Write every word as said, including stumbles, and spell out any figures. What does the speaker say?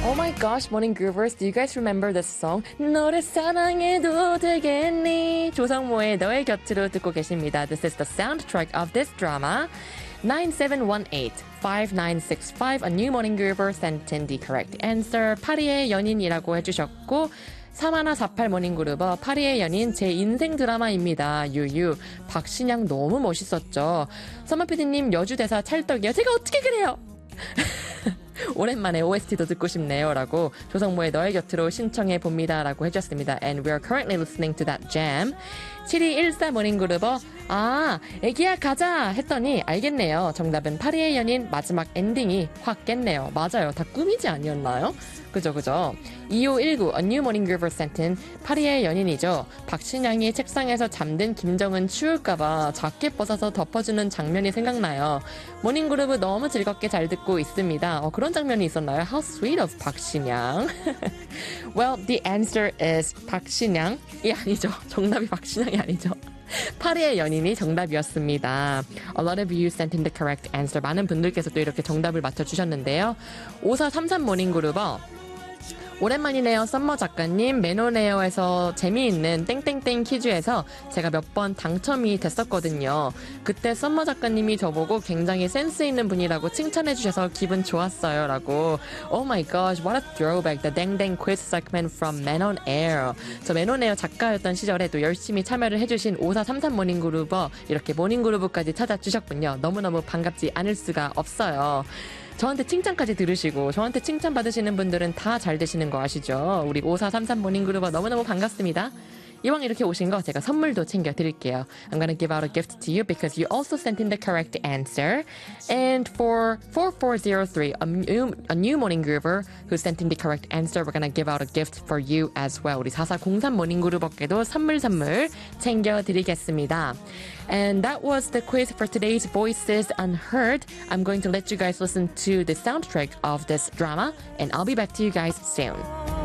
Oh my gosh, Morning Groovers, do you guys remember this song? 너를 사랑해도 되겠니? 조성모의 너의 곁으로 듣고 계십니다. This is the soundtrack of this drama. nine seven one eight five nine six five, a new Morning Groover sent in the correct answer. 파리의 연인이라고 해주셨고, 삼일사팔 모닝그루버 파리의 연인 제 인생 드라마입니다. 유유. 박신양 너무 멋있었죠. 서머피디님 여주 대사 찰떡이요. 제가 어떻게 그래요? 오랜만에 오에스티도 듣고 싶네요 라고 조성모의 너의 곁으로 신청해 봅니다 라고 해주셨습니다. And we are currently listening to that jam. 칠이일사 모닝그루버 아 애기야 가자 했더니 알겠네요. 정답은 파리의 연인 마지막 엔딩이 확 깼네요. 맞아요. 다 꿈이지 아니었나요? 그죠 그죠. 이오일구 A New Morning Groover sent in 파리의 연인이죠. 박신양이 책상에서 잠든 김정은 추울까봐 자켓 벗어서 덮어주는 장면이 생각나요. 모닝그루브 너무 즐겁게 잘 듣고 있습니다. 어, 그런 장면이 있었나요? How sweet of 박신양. Well, the answer is 박신양이 아니죠. 정답이 박신양이 아니죠. 파리의 연인이 정답이었습니다. A lot of you sent in the correct answer. 많은 분들께서 또 이렇게 정답을 맞춰주셨는데요. 오사삼삼 모닝그루버 오랜만이네요. 썸머 작가님. 매너네어에서 재미있는 땡땡땡 퀴즈에서 제가 몇 번 당첨이 됐었거든요. 그때 썸머 작가님이 저보고 굉장히 센스 있는 분이라고 칭찬해 주셔서 기분 좋았어요 라고. Oh my gosh, what a throwback. The 땡땡 quiz segment from Man on Air. 저 매너네어 작가였던 시절에 또 열심히 참여를 해주신 오사삼삼 모닝그루버 이렇게 모닝그루브까지 찾아주셨군요. 너무너무 반갑지 않을 수가 없어요. 저한테 칭찬까지 들으시고 저한테 칭찬 받으시는 분들은 다 잘 되시는 거 아시죠? 우리 오사삼삼 모닝그루버 너무너무 반갑습니다. 이왕 이렇게 오신 거 제가 선물도 챙겨 드릴게요. I'm gonna give out a gift to you because you also sent in the correct answer. And for four four zero three, a new, a new Morning Groover who sent in the correct answer, we're gonna give out a gift for you as well. 우리 사사공삼 Morning Groover께도 선물 선물 챙겨 드리겠습니다. And that was the quiz for today's Voices Unheard. I'm going to let you guys listen to the soundtrack of this drama, and I'll be back to you guys soon.